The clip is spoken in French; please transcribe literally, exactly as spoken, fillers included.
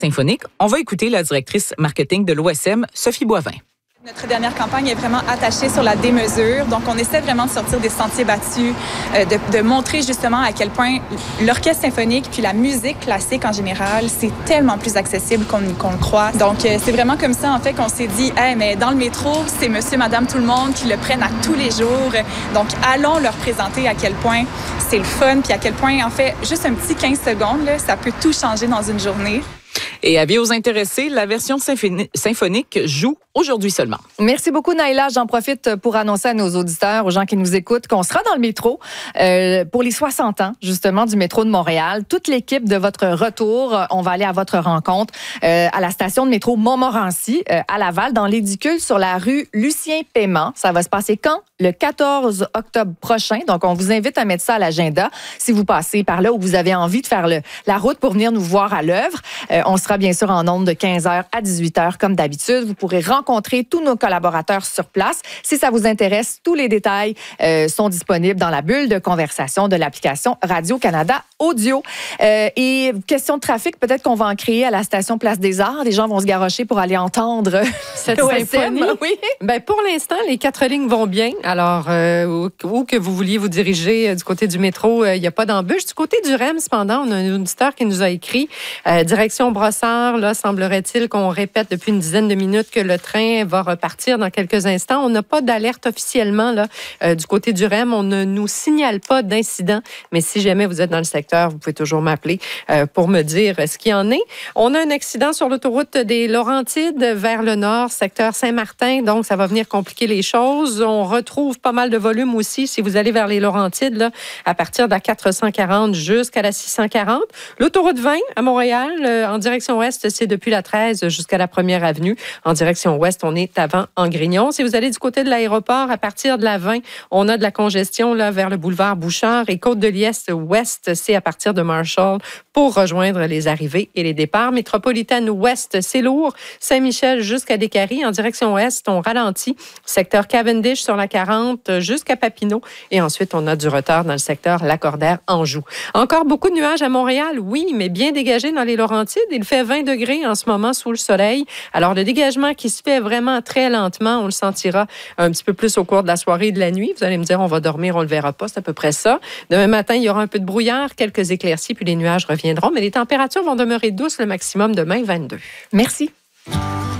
symphonique. On va écouter la directrice marketing de l'O S M, Sophie Boivin. Notre dernière campagne est vraiment attachée sur la démesure. Donc, on essaie vraiment de sortir des sentiers battus, euh, de, de montrer justement à quel point l'orchestre symphonique puis la musique classique en général, c'est tellement plus accessible qu'on, qu'on le croit. Donc, euh, c'est vraiment comme ça, en fait, qu'on s'est dit, hey, mais dans le métro, c'est monsieur, madame, tout le monde qui le prennent à tous les jours. Donc, allons leur présenter à quel point c'est le fun puis à quel point, en fait, juste un petit quinze secondes, là, ça peut tout changer dans une journée. Et avis aux intéressés, la version symphoni- symphonique joue aujourd'hui seulement. Merci beaucoup, Naïla. J'en profite pour annoncer à nos auditeurs, aux gens qui nous écoutent, qu'on sera dans le métro euh, pour les soixante ans, justement, du métro de Montréal. Toute l'équipe de votre retour, on va aller à votre rencontre euh, à la station de métro Montmorency, euh, à Laval, dans l'édicule sur la rue Lucien-Paiement. Ça va se passer quand? Le quatorze octobre prochain. Donc, on vous invite à mettre ça à l'agenda si vous passez par là ou vous avez envie de faire le, la route pour venir nous voir à l'œuvre. Euh, on sera bien sûr en ondes de quinze heures à dix-huit heures comme d'habitude. Vous pourrez rencontrer tous nos collaborateurs sur place. Si ça vous intéresse, tous les détails euh, sont disponibles dans la bulle de conversation de l'application Radio-Canada Audio. Euh, et question de trafic, peut-être qu'on va en créer à la station Place des Arts. Les gens vont se garrocher pour aller entendre cette O S M. symphonie. Oui. Ben, pour l'instant, les quatre lignes vont bien. Alors, euh, où, où que vous vouliez vous diriger euh, du côté du métro, il euh, n'y a pas d'embûche. Du côté du R E M, cependant, on a un auditeur qui nous a écrit euh, direction Brossard. Là, semblerait-il qu'on répète depuis une dizaine de minutes que le train va repartir dans quelques instants. On n'a pas d'alerte officiellement là, euh, du côté du R E M. On ne nous signale pas d'incident. Mais si jamais vous êtes dans le secteur, vous pouvez toujours m'appeler euh, pour me dire ce qu'il y en est. On a un accident sur l'autoroute des Laurentides vers le nord, secteur Saint-Martin. Donc, ça va venir compliquer les choses. On retrouve pas mal de volume aussi si vous allez vers les Laurentides, là, à partir de la quatre cent quarante jusqu'à la six cent quarante. L'autoroute vingt à Montréal, euh, en direction ouest, c'est depuis la treize jusqu'à la première avenue. En direction ouest, on est avant en Grignon. Si vous allez du côté de l'aéroport, à partir de la vingt, on a de la congestion là, vers le boulevard Bouchard et Côte-de-Liesse ouest, c'est à partir de Marshall pour rejoindre les arrivées et les départs. Métropolitaine ouest, c'est lourd. Saint-Michel jusqu'à Décarie. En direction ouest, on ralentit. Secteur Cavendish sur la quarante jusqu'à Papineau. Et ensuite, on a du retard dans le secteur Lacordaire-Anjou. Encore beaucoup de nuages à Montréal, oui, mais bien dégagés dans les Laurentides. Il fait vingt degrés en ce moment sous le soleil. Alors, le dégagement qui se fait vraiment très lentement, on le sentira un petit peu plus au cours de la soirée et de la nuit. Vous allez me dire, on va dormir, on le verra pas. C'est à peu près ça. Demain matin, il y aura un peu de brouillard, quelques éclaircies, puis les nuages reviendront. Mais les températures vont demeurer douces, le maximum demain, vingt-deux. Merci.